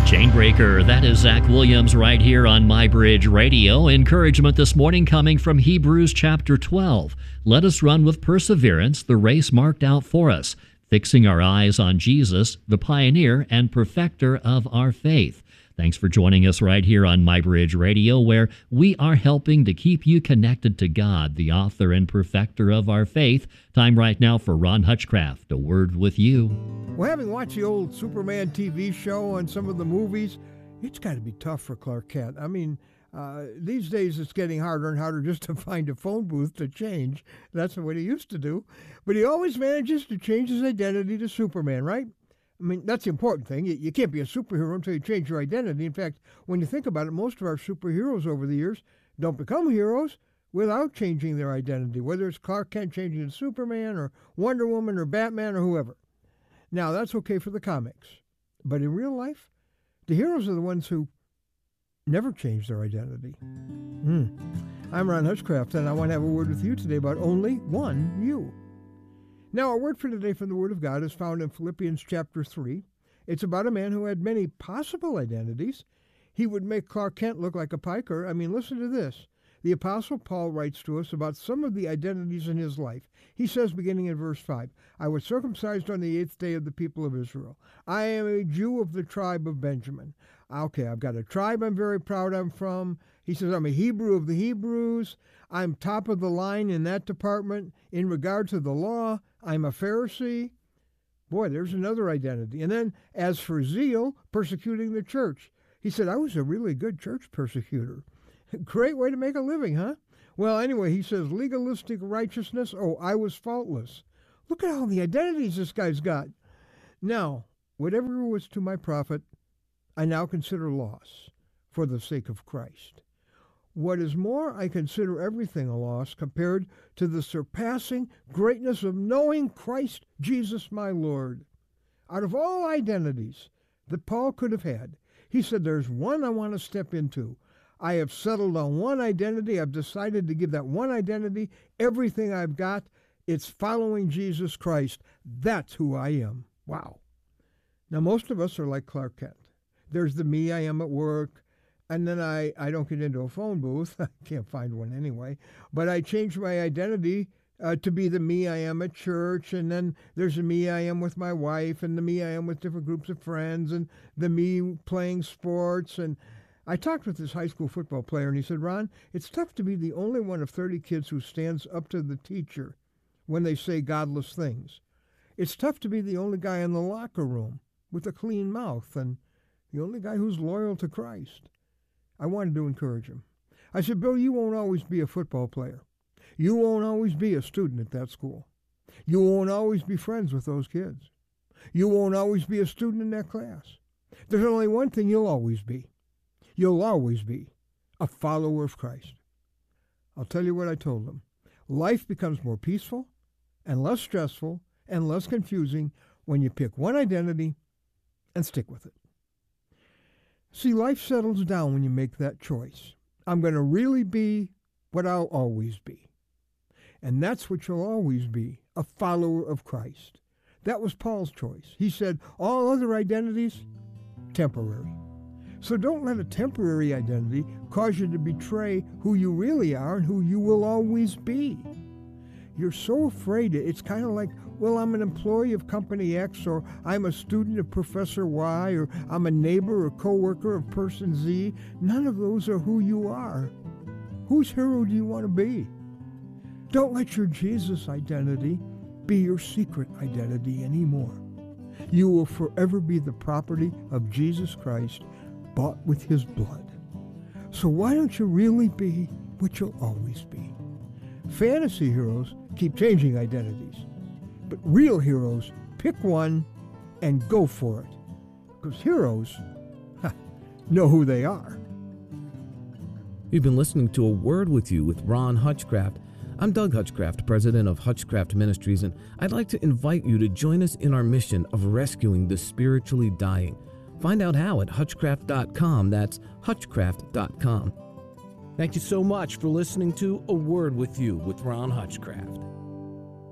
Chainbreaker, that is Zach Williams right here on MyBridge Radio. Encouragement this morning coming from Hebrews chapter 12. Let us run with perseverance the race marked out for us, fixing our eyes on Jesus, the pioneer and perfecter of our faith. Thanks for joining us right here on MyBridge Radio, where we are helping to keep you connected to God, the author and perfecter of our faith. Time right now for Ron Hutchcraft, a word with you. Well, having watched the old Superman TV show and some of the movies, it's got to be tough for Clark Kent. I mean, these days it's getting harder and harder just to find a phone booth to change. That's what he used to do. But he always manages to change his identity to Superman, right? I mean, that's the important thing. You can't be a superhero until you change your identity. In fact, when you think about it, most of our superheroes over the years don't become heroes without changing their identity, whether it's Clark Kent changing to Superman or Wonder Woman or Batman or whoever. Now, that's okay for the comics. But in real life, the heroes are the ones who never change their identity. I'm Ron Hutchcraft, and I want to have a word with you today about only one you. Now, our word for today from the Word of God is found in Philippians chapter 3. It's about a man who had many possible identities. He would make Clark Kent look like a piker. I mean, listen to this. The Apostle Paul writes to us about some of the identities in his life. He says, beginning in verse 5, I was circumcised on the 8th day of the people of Israel. I am a Jew of the tribe of Benjamin. Okay, I've got a tribe I'm very proud I'm from. He says, I'm a Hebrew of the Hebrews. I'm top of the line in that department. In regard to the law, I'm a Pharisee. Boy, there's another identity. And then, as for zeal, persecuting the church. He said, I was a really good church persecutor. Great way to make a living, huh? Well, anyway, he says, legalistic righteousness. Oh, I was faultless. Look at all the identities this guy's got. Now, whatever was to my profit, I now consider loss for the sake of Christ. What is more, I consider everything a loss compared to the surpassing greatness of knowing Christ Jesus my Lord. Out of all identities that Paul could have had, he said, there's one I want to step into. I have settled on one identity. I've decided to give that one identity everything I've got. It's following Jesus Christ. That's who I am. Wow. Now, most of us are like Clark Kent. There's the me I am at work. And then I don't get into a phone booth. I can't find one anyway. But I change my identity to be the me I am at church. And then there's the me I am with my wife and the me I am with different groups of friends and the me playing sports. And I talked with this high school football player, and he said, Ron, it's tough to be the only one of 30 kids who stands up to the teacher when they say godless things. It's tough to be the only guy in the locker room with a clean mouth and the only guy who's loyal to Christ. I wanted to encourage him. I said, Bill, you won't always be a football player. You won't always be a student at that school. You won't always be friends with those kids. You won't always be a student in that class. There's only one thing you'll always be. You'll always be a follower of Christ. I'll tell you what I told him. Life becomes more peaceful and less stressful and less confusing when you pick one identity and stick with it. See, life settles down when you make that choice. I'm going to really be what I'll always be. And that's what you'll always be, a follower of Christ. That was Paul's choice. He said, all other identities, temporary. So don't let a temporary identity cause you to betray who you really are and who you will always be. You're so afraid. It's kind of like, well, I'm an employee of Company X, or I'm a student of Professor Y, or I'm a neighbor or coworker of Person Z. None of those are who you are. Whose hero do you want to be? Don't let your Jesus identity be your secret identity anymore. You will forever be the property of Jesus Christ, bought with his blood. So why don't you really be what you'll always be? Fantasy heroes keep changing identities, but real heroes pick one and go for it, because heroes know who they are. You've been listening to A Word with You with Ron Hutchcraft. I'm Doug Hutchcraft, president of Hutchcraft Ministries, and I'd like to invite you to join us in our mission of rescuing the spiritually dying. Find out how at hutchcraft.com. That's hutchcraft.com. Thank you so much for listening to A Word with You with Ron Hutchcraft.